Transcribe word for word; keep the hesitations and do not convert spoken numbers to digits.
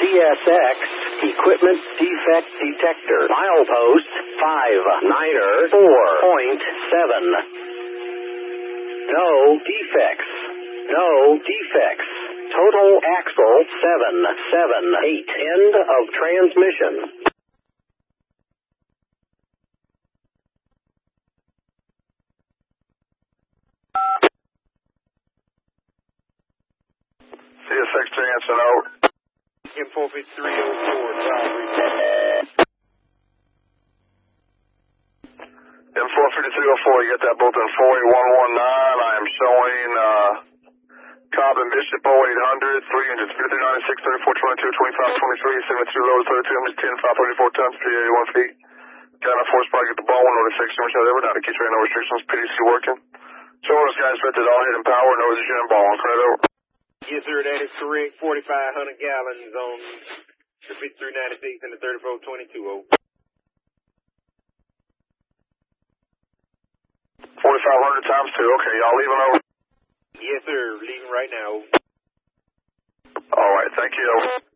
S X, Equipment Defect Detector, milepost five niner four point seven. No defects. No defects. Total axle seven seven eight. End of transmission. C S X Jansen out. M four fifty-three oh four, Calgary. M four fifty-three oh four, you get that both in four eight one one nine. I am showing uh, Cobb and Bishop oh eight hundred, three engines, fifty-three ninety-six, thirty-four twenty-two, twenty-five twenty-three, seventy-two loads, thirty-two ten, five thirty-four tons, three eighty-one feet. Got enough horsepower to get the ball one, no section, which ever down to keep train, no restrictions, P D C working. So those guys bet that all hit in power, no position in ball, on credit over. Yes, sir, that is correct. forty-five hundred gallons on the fifty-three ninety-six and the thirty-four twenty-two. Over. forty-five hundred times two, okay, y'all leaving over? Yes, sir, leaving right now. All right, thank you.